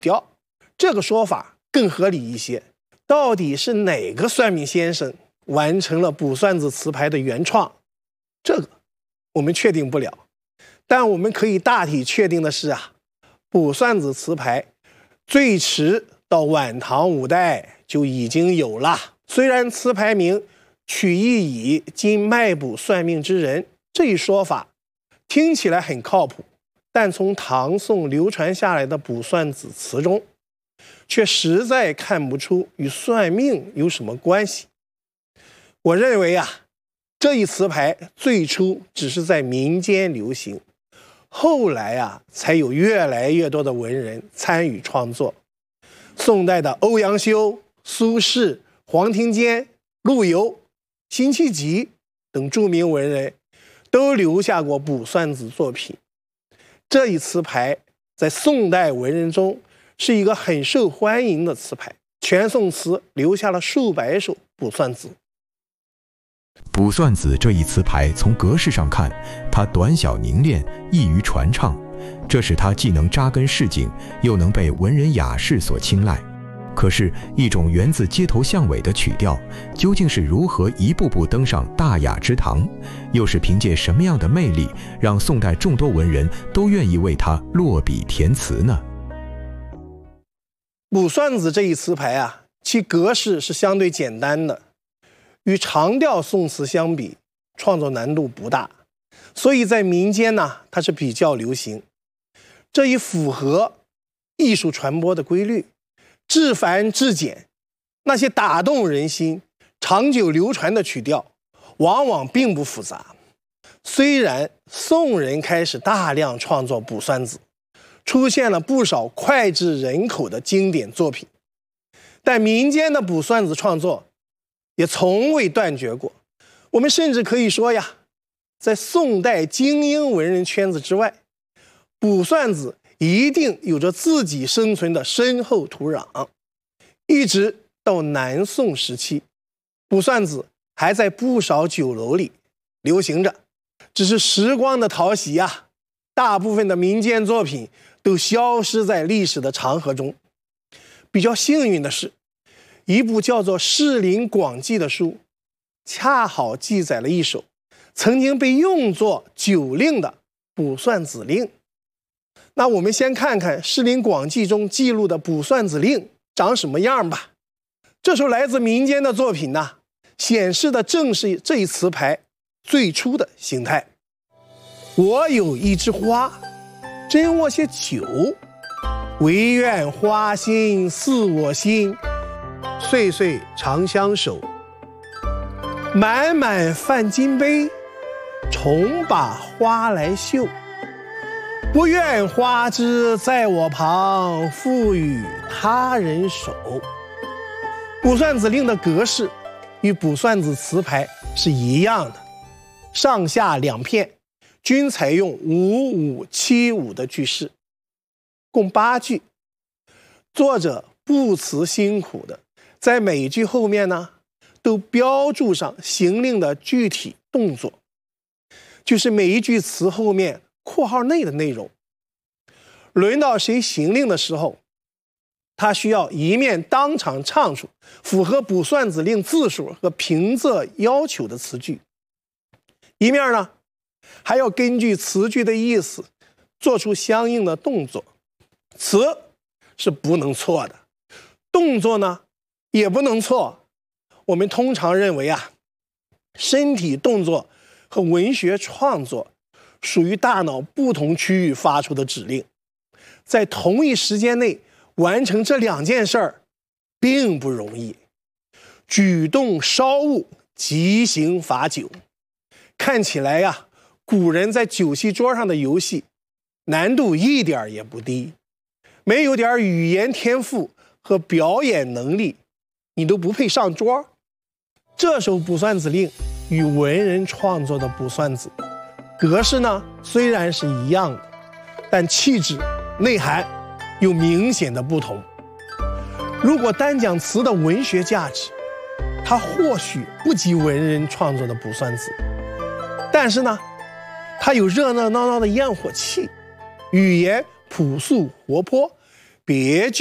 调，这个说法更合理一些。到底是哪个算命先生完成了卜算子词牌的原创？这个我们确定不了，但我们可以大体确定的是啊，卜算子词牌最迟到晚唐5代就已经有了。虽然词牌名取意以今卖卜算命之人，这一说法听起来很靠谱，但从唐宋流传下来的卜算子词中，却实在看不出与算命有什么关系。我认为啊，这一词牌最初只是在民间流行，后来啊才有越来越多的文人参与创作。宋代的欧阳修、苏轼、黄庭坚、陆游、辛弃疾等著名文人都留下过卜算子作品。这一词牌在宋代文人中是一个很受欢迎的词牌，全宋词留下了数百首卜算子。 卜算子这一词牌从格式上看，它短小凝练，易于传唱，这使它既能扎根市井，又能被文人雅士所青睐。可是，一种源自街头巷尾的曲调，究竟是如何一步步登上大雅之堂？又是凭借什么样的魅力，让宋代众多文人都愿意为它落笔填词呢？ 卜算子这一词牌啊，其格式是相对简单的，与长调宋词相比，创作难度不大，所以在民间呢，它是比较流行。这一符合艺术传播的规律，至繁至简，那些打动人心、长久流传的曲调，往往并不复杂。虽然宋人开始大量创作卜算子，出现了不少脍炙人口的经典作品，但民间的卜算子创作也从未断绝过。我们甚至可以说呀，在宋代精英文人圈子之外，卜算子一定有着自己生存的深厚土壤。一直到南宋时期，卜算子还在不少酒楼里流行着，只是时光的淘洗呀，大部分的民间作品都消失在历史的长河中。比较幸运的是，一部叫做《士林广记》的书，恰好记载了一首曾经被用作酒令的卜算子令。那我们先看看《士林广记》中记录的卜算子令长什么样吧。这首来自民间的作品呢，显示的正是这一词牌最初的形态。我有一枝花，斟我些酒，唯愿花心似我心，岁岁长相守。满满泛金杯，重把花来绣。不愿花枝在我旁，付与他人手。卜算子令的格式与卜算子词牌是一样的，上下两片均采用5575的句式，共8句。作者不辞辛苦的在每句后面呢，都标注上行令的具体动作，就是每一句词后面括号内的内容。轮到谁行令的时候，他需要一面当场唱出符合卜算子令字数和平仄要求的词句，一面呢还要根据词句的意思做出相应的动作。词是不能错的，动作呢也不能错。我们通常认为啊，身体动作和文学创作属于大脑不同区域发出的指令，在同一时间内完成这2件事儿并不容易。举动稍误，即行罚酒。看起来呀，古人在酒席桌上的游戏难度一点也不低，没有点语言天赋和表演能力，你都不配上桌。这首卜算子令与文人创作的卜算子格式呢，虽然是一样的，但气质、内涵有明显的不同。如果单讲词的文学价值，它或许不及文人创作的卜算子，但是呢，它有热热闹闹的烟火气，语言朴素活泼， 别